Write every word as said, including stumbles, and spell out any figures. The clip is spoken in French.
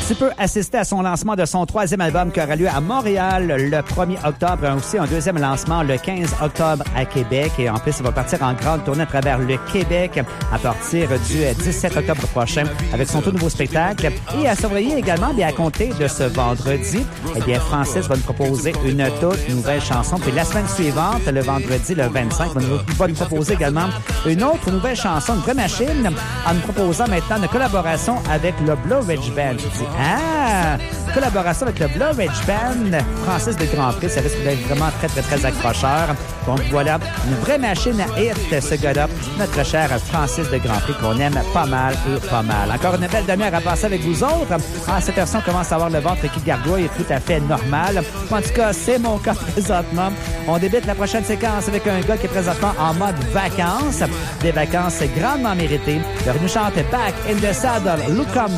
Tu peux assister à son lancement de son troisième album qui aura lieu à Montréal le premier octobre, et aussi un deuxième lancement le quinze octobre à Québec. Et en plus, il va partir en grande tournée à travers le Québec à partir du dix-sept octobre prochain avec son tout nouveau spectacle. Et à surveiller également, bien, à compter de ce vendredi, eh bien, Francis va nous proposer une toute nouvelle chanson. Puis la semaine suivante, le vendredi, le vingt-cinq, va nous, va nous proposer également une autre nouvelle chanson, une vraie machine, en nous proposant maintenant une collaboration avec le Blue Ridge Band. Tu dis, ah! Collaboration avec le Blue Ridge Band, Francis de Grand Prix, ça risque d'être vraiment très, très, très accrocheur. Donc voilà, une vraie machine à hit, ce gars-là, notre cher Francis de Grand Prix, qu'on aime pas mal et pas mal. Encore une belle demi-heure à passer avec vous autres. À cette heure-ci, on commence à avoir le ventre qui gargouille, est tout à fait normal. En tout cas, c'est mon cas présentement. On débute la prochaine séquence avec un gars qui est présentement en mode vacances. Des vacances grandement méritées. Il nous chante Back in the Saddle, Look Come